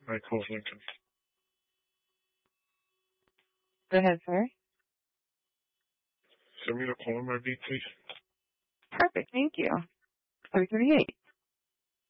Michael Lincoln. Go ahead, sir. Send me the caller ID, please. Perfect. Thank you. 338.